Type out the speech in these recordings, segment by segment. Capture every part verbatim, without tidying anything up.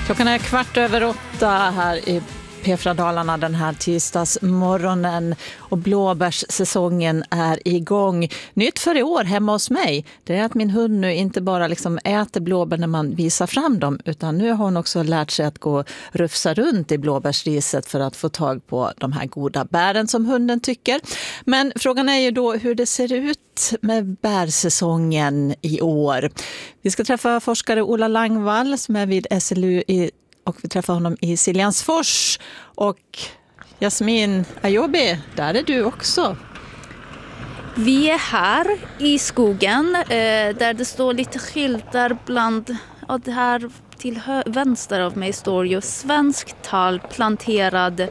Klockan är kvart över åtta här i P fyra Dalarna den här tisdagsmorgonen och blåbärssäsongen är igång. Nytt för i år hemma hos mig, det är att min hund nu inte bara liksom äter blåbär när man visar fram dem, utan nu har hon också lärt sig att gå och rufsa runt i blåbärsriset för att få tag på de här goda bären som hunden tycker. Men frågan är ju då hur det ser ut med bärsäsongen i år. Vi ska träffa forskare Ola Langvall som är vid S L U i och vi träffar honom i Siljansfors. Och Jasmin Ayobi, där är du också. Vi är här i skogen eh, där det står lite skyltar bland, och det här till hö- vänster av mig står ju svensk tall planterad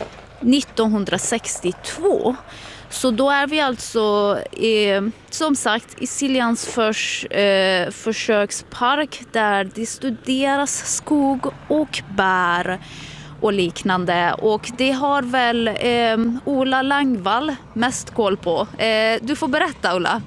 nittonhundrasextiotvå. Så då är vi alltså eh, som sagt i Siljansfors eh, försökspark där det studeras skog och bär och liknande. Och det har väl eh, Ola Langvall mest koll på. Eh, du får berätta, Ola.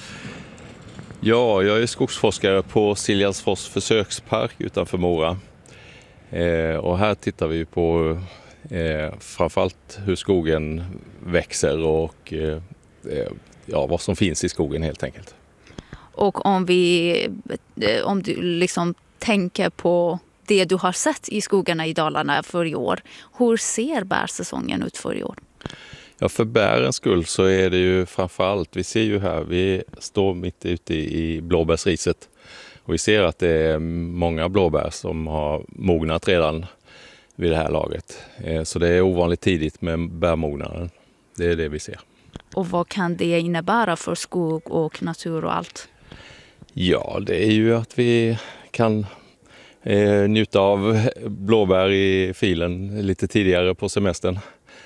Ja, jag är skogsforskare på Siljansfors försökspark utanför Mora. Eh, och här tittar vi på Eh, framförallt hur skogen växer och eh, ja, vad som finns i skogen helt enkelt. Och om vi om du liksom tänker på det du har sett i skogarna i Dalarna för i år, hur ser bärsäsongen ut för i år? Ja, för bärens skull så är det ju framförallt, vi ser ju här, vi står mitt ute i blåbärsriset och vi ser att det är många blåbär som har mognat redan vid det här laget. Så det är ovanligt tidigt med bärmognaden. Det är det vi ser. Och vad kan det innebära för skog och natur och allt? Ja, det är ju att vi kan eh, njuta av blåbär i filen lite tidigare på semestern.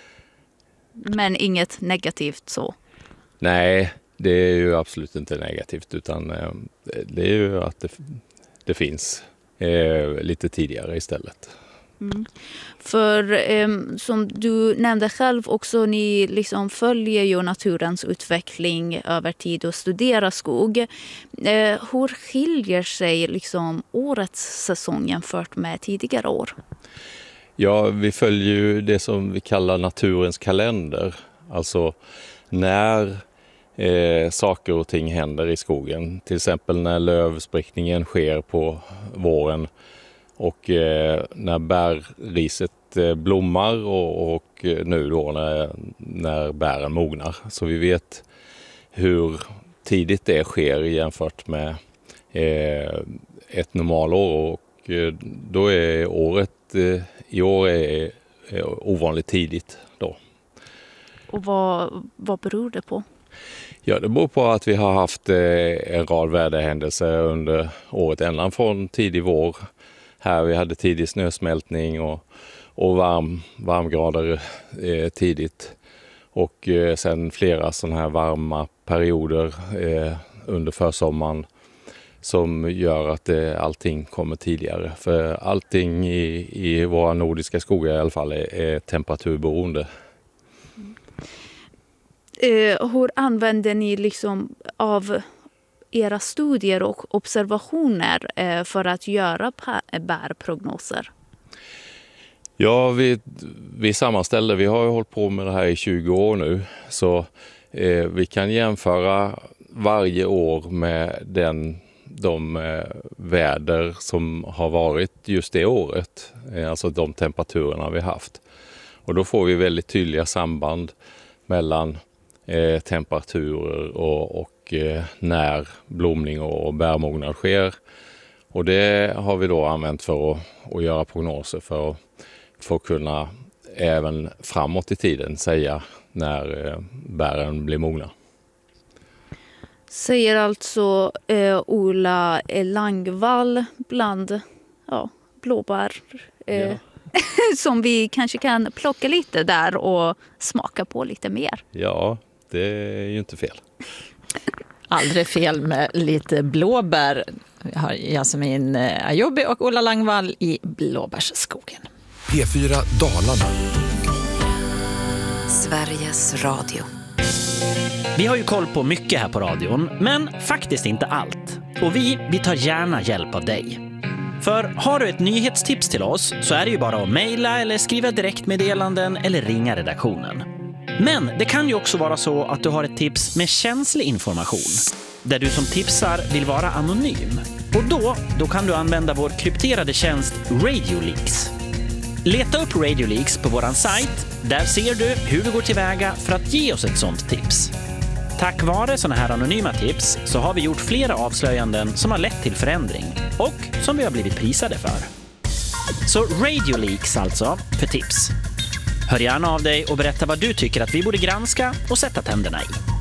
Men inget negativt så? Nej, det är ju absolut inte negativt, utan eh, det är ju att det, det finns eh, lite tidigare istället. Mm. För eh, som du nämnde själv också, ni liksom följer ju naturens utveckling över tid och studerar skog. Eh, hur skiljer sig liksom årets säsong jämfört med tidigare år? Ja, vi följer ju det som vi kallar naturens kalender. Alltså när eh, saker och ting händer i skogen. Till exempel när lövsprickningen sker på våren. Och eh, när bärriset eh, blommar och, och nu då när, när bären mognar. Så vi vet hur tidigt det sker jämfört med eh, ett normalår. Och eh, då är året, eh, i år är, är ovanligt tidigt då. Och vad, vad beror det på? Ja, det beror på att vi har haft eh, en rad väderhändelser under året ända från tidig vår. Här vi hade tidig snösmältning och, och varm, varmgrader eh, tidigt. Och eh, sen flera sådana här varma perioder eh, under försommaren som gör att eh, allting kommer tidigare. För allting i, i våra nordiska skogar i alla fall är, är temperaturberoende. Mm. Eh, hur använder ni liksom av era studier och observationer eh, för att göra bärprognoser? Ja, vi, vi sammanställer. Vi har ju hållit på med det här i tjugo år nu. Så eh, vi kan jämföra varje år med den, de eh, väder som har varit just det året. Eh, alltså de temperaturerna vi haft. Och då får vi väldigt tydliga samband mellan eh, temperaturer och, och när blomning och bärmognad sker. Och det har vi då använt för att, att göra prognoser för, för att kunna även framåt i tiden säga när bären blir mogna. Säger alltså eh, Ola Langvall bland ja, blåbär eh, ja. som vi kanske kan plocka lite där och smaka på lite mer. Ja, det är ju inte fel. Aldrig fel med lite blåbär. Jag har Jasmin Ayobi och Ola Langvall i Blåbärsskogen. P fyra Dalarna. Sveriges Radio. Vi har ju koll på mycket här på radion, men faktiskt inte allt. Och vi, vi tar gärna hjälp av dig. För har du ett nyhetstips till oss så är det ju bara att mejla eller skriva direktmeddelanden eller ringa redaktionen. Men det kan ju också vara så att du har ett tips med känslig information, där du som tipsar vill vara anonym. Och då, då kan du använda vår krypterade tjänst RadioLeaks. Leta upp RadioLeaks på våran sajt. Där ser du hur du går tillväga för att ge oss ett sånt tips. Tack vare såna här anonyma tips så har vi gjort flera avslöjanden som har lett till förändring och som vi har blivit prisade för. Så RadioLeaks alltså för tips. Hör gärna av dig och berätta vad du tycker att vi borde granska och sätta tänderna i.